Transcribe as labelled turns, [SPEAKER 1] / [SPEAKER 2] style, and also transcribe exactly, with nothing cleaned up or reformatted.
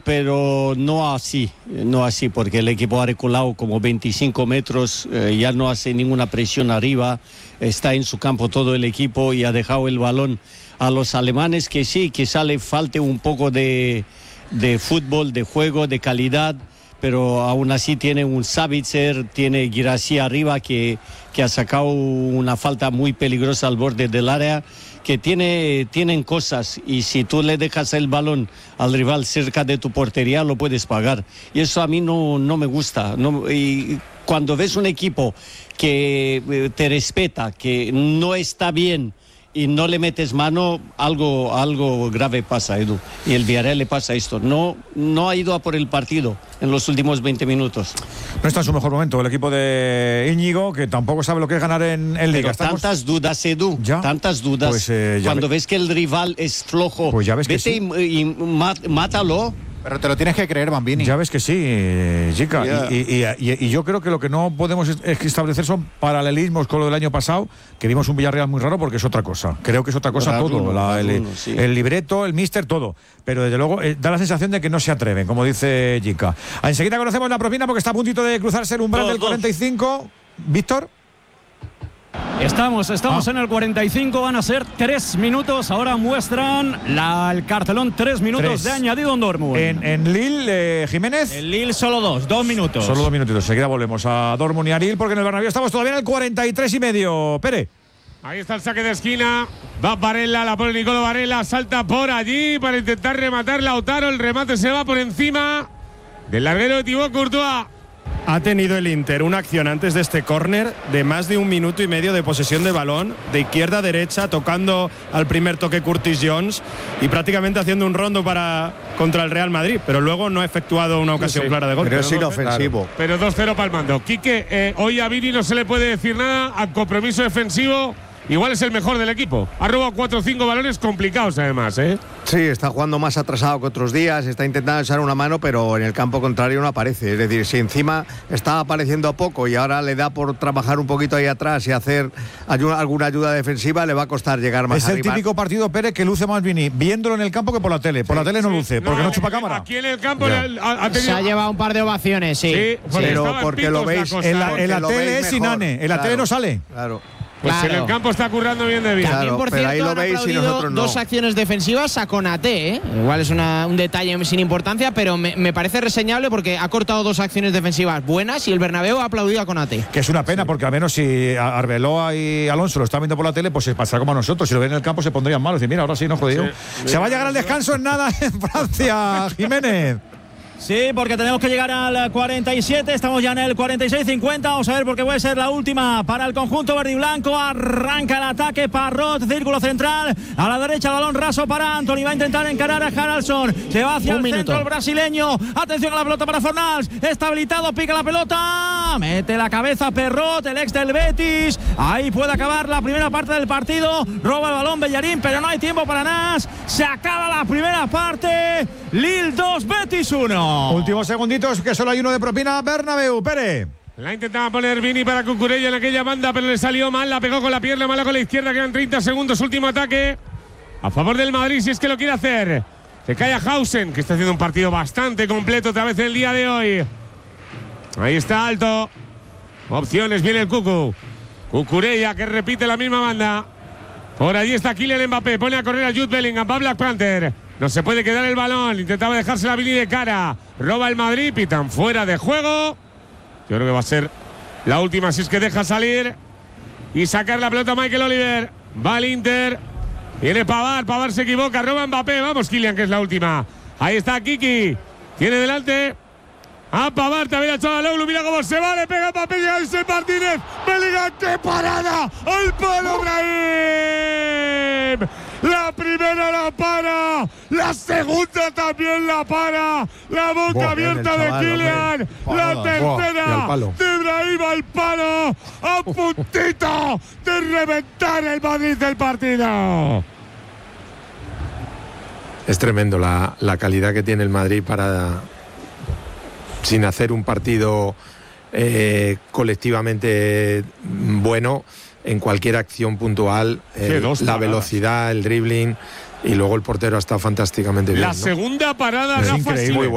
[SPEAKER 1] pero no así, no así, porque el equipo ha reculado como veinticinco metros, eh, ya no hace ninguna presión arriba, está en su campo todo el equipo y ha dejado el balón a los alemanes, que sí, quizá le falte un poco de, de fútbol, de juego, de calidad, pero aún así tiene un Sabitzer, tiene Guirassy arriba que, que ha sacado una falta muy peligrosa al borde del área, que tiene, tienen cosas, y si tú le dejas el balón al rival cerca de tu portería lo puedes pagar, y eso a mí no, no me gusta. No, y cuando ves un equipo que te respeta, que no está bien y no le metes mano, algo, algo grave pasa, Edu. Y el Villarreal le pasa esto. No, no ha ido a por el partido en los últimos veinte minutos.
[SPEAKER 2] No está en su mejor momento el equipo de Íñigo, que tampoco sabe lo que es ganar en, en Liga.
[SPEAKER 1] Pero Estamos... tantas dudas, Edu, ¿Ya? tantas dudas.
[SPEAKER 2] Pues, eh,
[SPEAKER 1] Cuando
[SPEAKER 2] ve...
[SPEAKER 1] ves que el rival es flojo,
[SPEAKER 2] pues ya ves
[SPEAKER 1] vete
[SPEAKER 2] que sí.
[SPEAKER 1] y, y mátalo.
[SPEAKER 3] Pero te lo tienes que creer, Bambini.
[SPEAKER 2] Ya ves que sí, chica. Yeah. Y, y, y, y yo creo que lo que no podemos establecer son paralelismos con lo del año pasado, que vimos un Villarreal muy raro, porque es otra cosa. Creo que es otra cosa todo. Uno, la, el, uno, sí. el libreto, el míster, todo. Pero desde luego eh, da la sensación de que no se atreven, como dice Jica. Enseguida conocemos la propina porque está a puntito de cruzarse el umbral dos, del cuarenta y cinco. Víctor.
[SPEAKER 4] Estamos, estamos ah. en el cuarenta y cinco, van a ser tres minutos. Ahora muestran la, el cartelón, tres minutos tres. de añadido en Dortmund.
[SPEAKER 2] En, en Lille, eh, Jiménez.
[SPEAKER 4] En Lille solo dos, dos minutos.
[SPEAKER 2] Solo dos minutitos. Enseguida volvemos a Dortmund y a Lille, porque en el Bernabéu estamos todavía en el cuarenta y tres y medio. Pere.
[SPEAKER 5] Ahí está el saque de esquina. Va Varela, la pone Nicolo Varela. Salta por allí para intentar rematar Lautaro. El remate se va por encima del larguero de Thibaut Courtois.
[SPEAKER 6] Ha tenido el Inter una acción antes de este córner de más de un minuto y medio de posesión de balón, de izquierda a derecha, tocando al primer toque Curtis Jones y prácticamente haciendo un rondo para contra el Real Madrid, pero luego no ha efectuado una ocasión sí, clara de gol.
[SPEAKER 3] Pero es inofensivo.
[SPEAKER 5] Claro. Pero dos cero para el mando. Quique, eh, hoy a Vini no se le puede decir nada, al compromiso defensivo. Igual es el mejor del equipo. Ha robado cuatro o cinco balones complicados, además, ¿eh?
[SPEAKER 3] Sí, está jugando más atrasado que otros días, está intentando echar una mano, pero en el campo contrario no aparece. Es decir, si encima está apareciendo poco y ahora le da por trabajar un poquito ahí atrás y hacer ayuda, alguna ayuda defensiva, le va a costar llegar más
[SPEAKER 2] es
[SPEAKER 3] arriba.
[SPEAKER 2] Es el típico partido, Pérez, que luce más Vini viéndolo en el campo que por la tele. Por sí, la tele no sí. luce, porque no, no chupa cámara.
[SPEAKER 5] Aquí en el campo le, ha, ha tenido...
[SPEAKER 7] se ha llevado un par de ovaciones, sí.
[SPEAKER 5] Sí,
[SPEAKER 3] sí. Pero porque lo veis
[SPEAKER 5] la
[SPEAKER 2] en la, en la tele es Sinane, en la
[SPEAKER 3] claro,
[SPEAKER 2] tele no sale.
[SPEAKER 3] Claro.
[SPEAKER 5] Pues
[SPEAKER 7] claro.
[SPEAKER 5] en el campo está currando bien de bien.
[SPEAKER 7] También, por
[SPEAKER 3] claro,
[SPEAKER 7] cierto,
[SPEAKER 3] pero ahí lo
[SPEAKER 7] han
[SPEAKER 3] veis y nosotros no.
[SPEAKER 7] Dos acciones defensivas a Konaté, ¿eh? Igual es una, un detalle sin importancia, pero me, me parece reseñable porque ha cortado dos acciones defensivas buenas y el Bernabéu ha aplaudido a Konaté.
[SPEAKER 2] Que es una pena, sí. porque al menos si Arbeloa y Alonso lo están viendo por la tele, pues se pasará como a nosotros. Si lo ven en el campo se pondrían malos. Y mira, ahora sí, no jodido. Sí. Se va a llegar al descanso en nada en Francia, Jiménez.
[SPEAKER 4] Sí, porque tenemos que llegar al cuarenta y siete, estamos ya en el cuarenta y seis cincuenta, vamos a ver porque puede ser la última para el conjunto verde y blanco. Arranca el ataque, Parrot, círculo central, a la derecha, balón raso para Antony, va a intentar encarar a Haraldsson, se va hacia Un el minuto. centro el brasileño, atención a la pelota para Fornals, está habilitado, pica la pelota, mete la cabeza Parrot, el ex del Betis, ahí puede acabar la primera parte del partido, roba el balón Bellerín, pero no hay tiempo para más, se acaba la primera parte, Lille dos, Betis uno.
[SPEAKER 2] Últimos segunditos, que solo hay uno de propina. Bernabéu, Pérez.
[SPEAKER 5] La intentaba poner Vini para Cucurella en aquella banda, pero le salió mal, la pegó con la pierna, mala con la izquierda, quedan treinta segundos, último ataque a favor del Madrid, si es que lo quiere hacer. Se cae a Hausen, que está haciendo un partido bastante completo otra vez el día de hoy. Ahí está Alto. Opciones, viene el Cucu. Cucurella, que repite la misma banda. Por allí está Kylian Mbappé, pone a correr a Jude Bellingham, va Black Panther. No se puede quedar el balón, intentaba dejarse la Vini de cara. Roba el Madrid, pitan fuera de juego. Yo creo que va a ser la última si es que deja salir. Y sacar la pelota a Michael Oliver. Va el Inter. Viene Pavard, Pavard se equivoca, roba Mbappé. Vamos Kylian, que es la última. Ahí está Kiki. Tiene delante a Pavard, también a Çalhanoğlu. Mira cómo se va, le pega Mbappé, llega José Martínez. Bellingham, ¡qué parada! ¡Al palo, Brahim! La primera la para, la segunda también la para, la boca Boa, abierta de Kylian, la tercera Boa, de Brahim al palo, a puntito de reventar el Madrid del partido.
[SPEAKER 8] Es tremendo la, la calidad que tiene el Madrid para, sin hacer un partido eh, colectivamente bueno, en cualquier acción puntual, eh, sí, la velocidad, el dribbling, y luego el portero ha estado fantásticamente bien.
[SPEAKER 5] La
[SPEAKER 8] ¿no?
[SPEAKER 5] segunda parada,
[SPEAKER 8] es
[SPEAKER 5] Rafa,
[SPEAKER 8] increíble. Muy bueno.